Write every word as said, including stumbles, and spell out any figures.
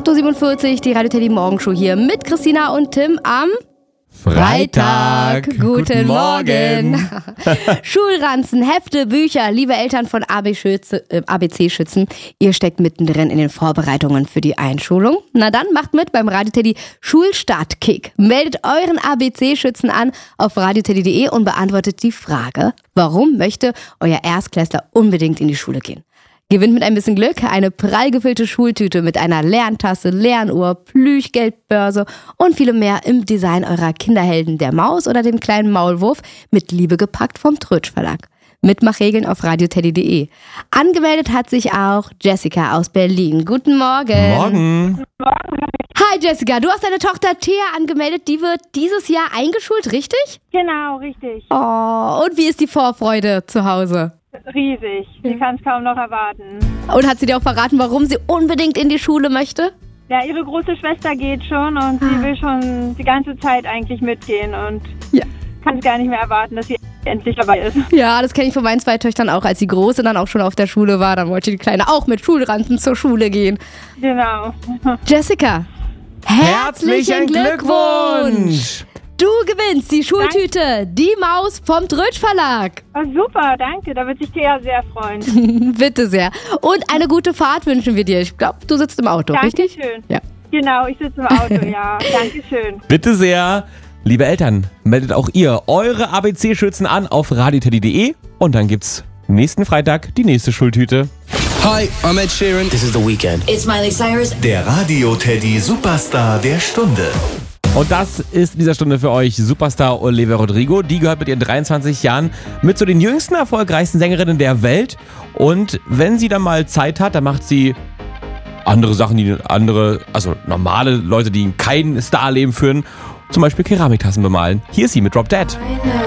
acht Uhr siebenundvierzig, die Radio Teddy Morgenshow hier mit Christina und Tim am Freitag. Guten, Guten Morgen. Morgen. Schulranzen, Hefte, Bücher, liebe Eltern von A B C-Schützen, ihr steckt mittendrin in den Vorbereitungen für die Einschulung. Na dann macht mit beim Radio Teddy Schulstart-Kick. Meldet euren A B C-Schützen an auf radioteddy punkt de und beantwortet die Frage, warum möchte euer Erstklässler unbedingt in die Schule gehen? Gewinnt mit ein bisschen Glück eine prall gefüllte Schultüte mit einer Lerntasse, Lernuhr, Plüschgeldbörse und vielem mehr im Design eurer Kinderhelden, der Maus oder dem kleinen Maulwurf, mit Liebe gepackt vom Trötsch Verlag. Mitmachregeln auf radioteddy punkt de. Angemeldet hat sich auch Jessica aus Berlin. Guten Morgen. Morgen. Hi Jessica, du hast deine Tochter Thea angemeldet. Die wird dieses Jahr eingeschult, richtig? Genau, richtig. Oh, und wie ist die Vorfreude zu Hause? Riesig. Sie kann es kaum noch erwarten. Und hat sie dir auch verraten, warum sie unbedingt in die Schule möchte? Ja, ihre große Schwester geht schon und sie will schon die ganze Zeit eigentlich mitgehen und Ja. kann es gar nicht mehr erwarten, dass sie endlich dabei ist. Ja, das kenne ich von meinen zwei Töchtern auch. Als die Große dann auch schon auf der Schule war, dann wollte die Kleine auch mit Schulranzen zur Schule gehen. Genau. Jessica, herzlichen Glückwunsch! Du gewinnst die Schultüte, die Maus vom Trötsch Verlag. Oh, super, danke. Da wird sich Thea sehr freuen. Bitte sehr. Und eine gute Fahrt wünschen wir dir. Ich glaube, du sitzt im Auto, richtig? Dankeschön. Ja. Genau, ich sitze im Auto, ja. Dankeschön. Bitte sehr. Liebe Eltern, meldet auch ihr eure A B C-Schützen an auf radioteddy punkt de und dann gibt's nächsten Freitag die nächste Schultüte. Hi, I'm Ed Sheeran. This is The Weeknd. It's Miley Cyrus. Der Radio Teddy Superstar der Stunde. Und das ist in dieser Stunde für euch Superstar Olivia Rodrigo. Die gehört mit ihren dreiundzwanzig Jahren mit zu den jüngsten, erfolgreichsten Sängerinnen der Welt. Und wenn sie dann mal Zeit hat, dann macht sie andere Sachen, die andere, also normale Leute, die kein Starleben führen, zum Beispiel Keramiktassen bemalen. Hier ist sie mit Drop Dead.